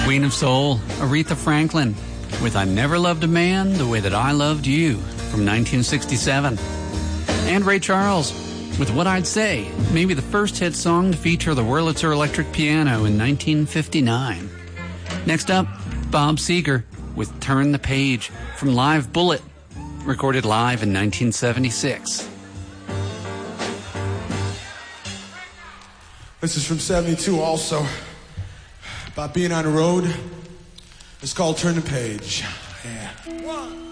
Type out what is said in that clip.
Queen of Soul, Aretha Franklin, with I Never Loved a Man the Way That I Loved You, from 1967. And Ray Charles, with What I'd Say, maybe the first hit song to feature the Wurlitzer electric piano in 1959. Next up, Bob Seger, with Turn the Page, from Live Bullet, recorded live in 1976. This is from 72 also, about being on the road. It's called Turn the Page. Yeah. 1